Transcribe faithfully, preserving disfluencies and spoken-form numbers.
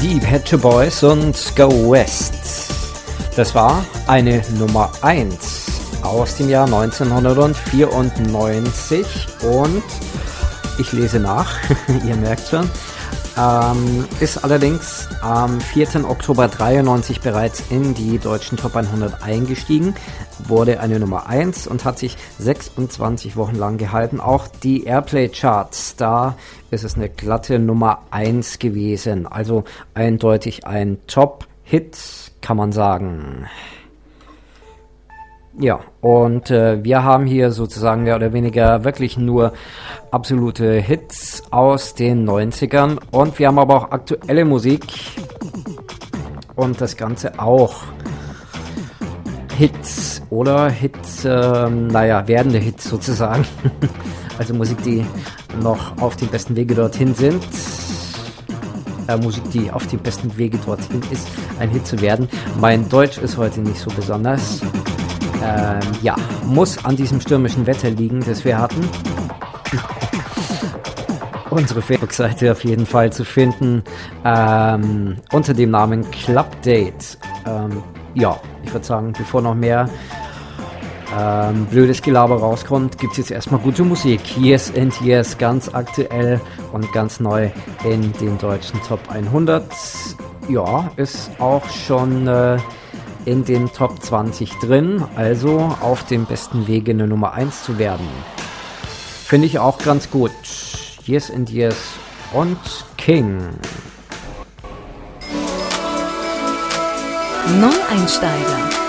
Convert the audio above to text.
Die Pet Shop Boys und Go West. Das war eine Nummer eins aus dem Jahr neunzehnhundertvierundneunzig und ich lese nach, ihr merkt schon, ähm, ist allerdings am vierten Oktober dreiundneunzig bereits in die deutschen Top hundert eingestiegen, wurde eine Nummer eins und hat sich sechsundzwanzig Wochen lang gehalten. Auch die Airplay-Charts, da ist es eine glatte Nummer eins gewesen, also eindeutig ein Top-Hit, kann man sagen. Ja, und äh, wir haben hier sozusagen mehr oder weniger wirklich nur absolute Hits aus den neunzigern und wir haben aber auch aktuelle Musik und das Ganze auch Hits oder Hits, äh, naja, werdende Hits sozusagen. Also Musik, die noch auf dem besten Wege dorthin sind. Äh, Musik, die auf dem besten Wege dorthin ist, ein Hit zu werden. Mein Deutsch ist heute nicht so besonders. Ähm, ja, muss an diesem stürmischen Wetter liegen, das wir hatten. Unsere Facebook-Seite auf jeden Fall zu finden ähm, unter dem Namen Clubdate. Ähm, ja, ich würde sagen, bevor noch mehr ähm, blödes Gelaber rauskommt, gibt es jetzt erstmal gute Musik. Yes and Yes, ganz aktuell und ganz neu in den deutschen Top hundert. Ja, ist auch schon äh, in den Top zwanzig drin, also auf dem besten Wege eine Nummer eins zu werden. Finde ich auch ganz gut. Yes and Yes und King. Neueinsteiger.